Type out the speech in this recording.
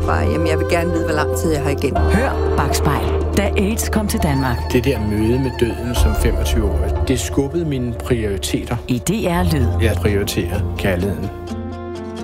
bare, jamen jeg vil gerne vide, hvor lang tid jeg har igen. Hør Bakspejl, da AIDS kom til Danmark. Det der møde med døden som 25-årig, det skubbede mine prioriteter. I DR Lyd. Jeg prioriterer kærligheden.